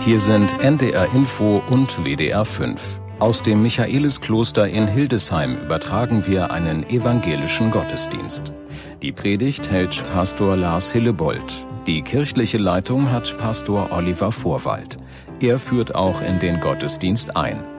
Hier sind NDR Info und WDR 5. Aus dem Michaeliskloster in Hildesheim übertragen wir einen evangelischen Gottesdienst. Die Predigt hält Pastor Lars Hillebold. Die kirchliche Leitung hat Pastor Oliver Vorwald. Er führt auch in den Gottesdienst ein.